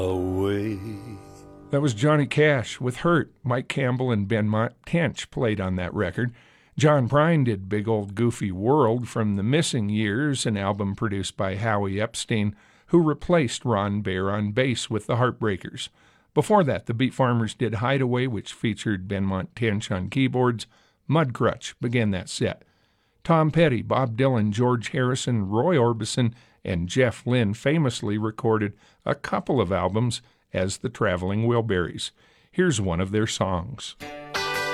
away. That was Johnny Cash with Hurt. Mike Campbell and Benmont Tench played on that record. John Prine did Big Old Goofy World from The Missing Years, an album produced by Howie Epstein, who replaced Ron Baer on bass with the Heartbreakers. Before that, the Beat Farmers did Hideaway, which featured Benmont Tench on keyboards. Mudcrutch began that set. Tom Petty, Bob Dylan, George Harrison, Roy Orbison, and Jeff Lynne famously recorded a couple of albums as the Traveling Wilburys. Here's one of their songs.